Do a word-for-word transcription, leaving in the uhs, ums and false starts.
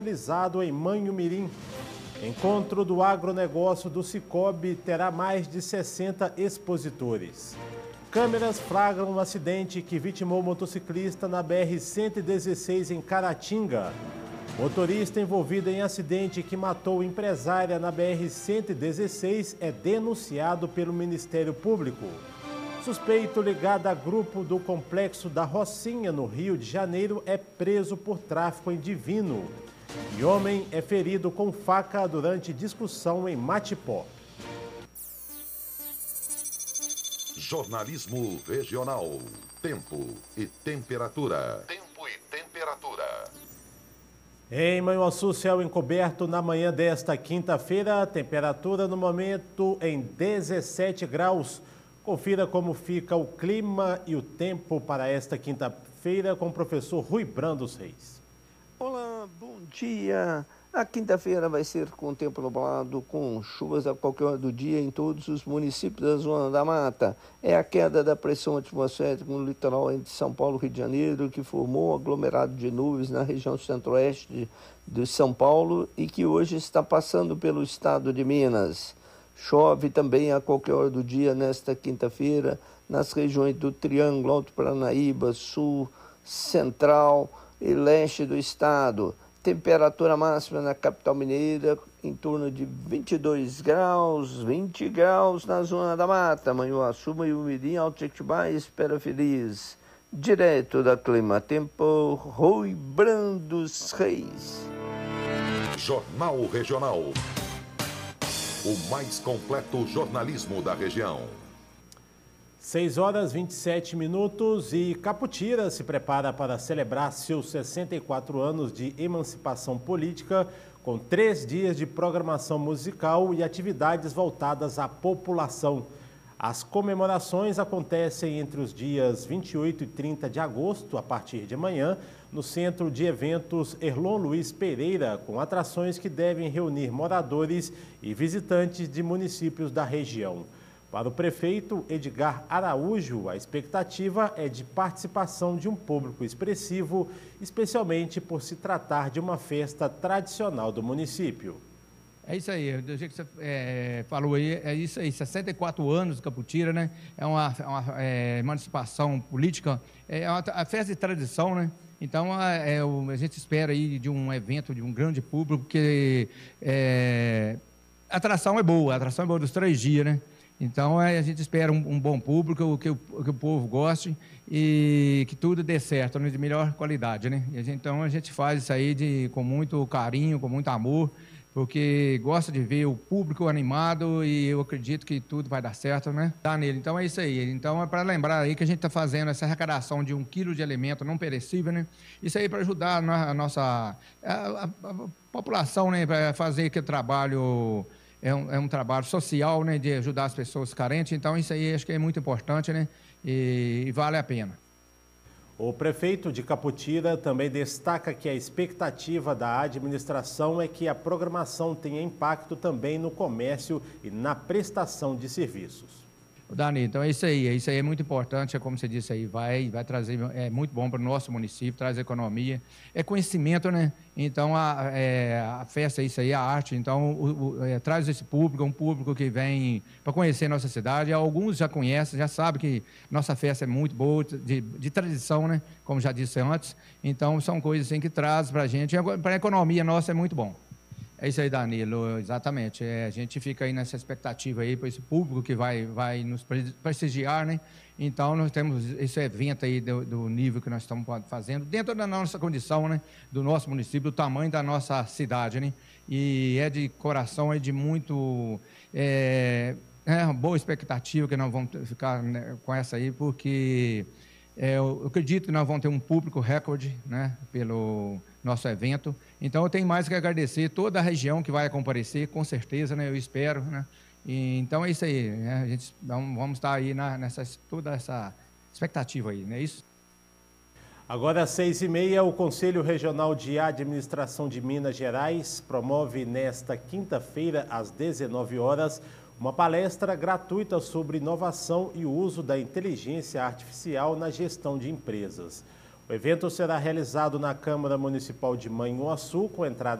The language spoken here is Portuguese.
realizado em Manhumirim. Encontro do agronegócio do Cicobi terá mais de sessenta expositores. Câmeras flagram um acidente que vitimou motociclista na B R cento e dezesseis em Caratinga. Motorista envolvido em acidente que matou empresária na B R cento e dezesseis é denunciado pelo Ministério Público. Suspeito ligado a grupo do Complexo da Rocinha, no Rio de Janeiro, é preso por tráfico em Divino. E homem é ferido com faca durante discussão em Matipó. Jornalismo regional. Tempo e temperatura. Tempo e temperatura. Em Manhuaçu, céu encoberto na manhã desta quinta-feira. Temperatura no momento em dezessete graus. Confira como fica o clima e o tempo para esta quinta-feira com o professor Rui Brandos Reis. Olá, bom dia. A quinta-feira vai ser com tempo nublado, com chuvas a qualquer hora do dia em todos os municípios da Zona da Mata. É a queda da pressão atmosférica no litoral entre São Paulo e Rio de Janeiro que formou um aglomerado de nuvens na região centro-oeste de, de São Paulo e que hoje está passando pelo estado de Minas. Chove também a qualquer hora do dia nesta quinta-feira nas regiões do Triângulo, Alto Paranaíba, Sul, Central e Leste do estado. Temperatura máxima na capital mineira em torno de vinte e dois graus, vinte graus na Zona da Mata. Manhuaçu, Manhumirim, Alto Jequitibá e Espera Feliz. Direto da Clima Tempo, Rui Brandos Reis. Jornal Regional. O mais completo jornalismo da região. seis horas e vinte e sete minutos e Caputira se prepara para celebrar seus sessenta e quatro anos de emancipação política com três dias de programação musical e atividades voltadas à população. As comemorações acontecem entre os dias vinte e oito e trinta de agosto, a partir de amanhã, no Centro de Eventos Erlon Luiz Pereira, com atrações que devem reunir moradores e visitantes de municípios da região. Para o prefeito Edgar Araújo, a expectativa é de participação de um público expressivo, especialmente por se tratar de uma festa tradicional do município. É isso aí, do jeito que você é, falou aí, é isso aí, sessenta e quatro anos do Caputira, né? É uma, uma é, emancipação política, é uma a festa de tradição, né? Então, a, é, a gente espera aí de um evento, de um grande público, porque é, a atração é boa, a atração é boa dos três dias, né? Então, a gente espera um, um bom público, que o, que o povo goste e que tudo dê certo, né, de melhor qualidade, né? E a gente, então, a gente faz isso aí de, com muito carinho, com muito amor, porque gosta de ver o público animado e eu acredito que tudo vai dar certo, né? Tá nele. Então, é isso aí. Então, é para lembrar aí que a gente está fazendo essa arrecadação de um quilo de alimento não perecível, né? Isso aí para ajudar a nossa a, a, a população, né? Para fazer aquele trabalho... É um, é um trabalho social, né, de ajudar as pessoas carentes, então isso aí acho que é muito importante, né, e, e vale a pena. O prefeito de Caputira também destaca que a expectativa da administração é que a programação tenha impacto também no comércio e na prestação de serviços. Dani, então é isso aí, é isso aí é muito importante, é como você disse aí, vai, vai trazer, é muito bom para o nosso município, traz economia, é conhecimento, né? Então a, é, a festa é isso aí, a arte, então o, o, é, traz esse público, um público que vem para conhecer nossa cidade, alguns já conhecem, já sabem que nossa festa é muito boa, de, de tradição, né? Como já disse antes, então são coisas assim que traz para a gente, para a economia nossa é muito bom. É isso aí, Danilo, exatamente. É, a gente fica aí nessa expectativa aí para esse público que vai, vai nos prestigiar, né? Então, nós temos esse evento aí do, do nível que nós estamos fazendo, dentro da nossa condição, né? Do nosso município, do tamanho da nossa cidade, né? E é de coração, é de muito... É, é uma boa expectativa que nós vamos ficar, né, com essa aí, porque é, eu acredito que nós vamos ter um público recorde, né? Pelo... nosso evento. Então, eu tenho mais que agradecer toda a região que vai comparecer, com certeza, né? Eu espero, né? E, então, é isso aí, né? A gente vamos estar aí na, nessa, toda essa expectativa aí, não é isso? Agora, às seis e meia, o Conselho Regional de Administração de Minas Gerais promove nesta quinta-feira, às dezenove horas, uma palestra gratuita sobre inovação e o uso da inteligência artificial na gestão de empresas. O O evento será realizado na Câmara Municipal de Manhuaçu, com entrada